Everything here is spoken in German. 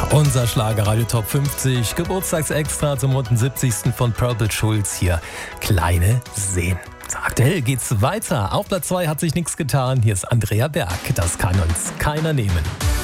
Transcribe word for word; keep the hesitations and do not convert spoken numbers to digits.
Unser Schlagerradio Top fünfzig, Geburtstagsextra zum runden siebzigsten von Purple Schulz hier. Kleine Seen. Aktuell geht's weiter. Auf Platz zwei hat sich nichts getan. Hier ist Andrea Berg. Das kann uns keiner nehmen.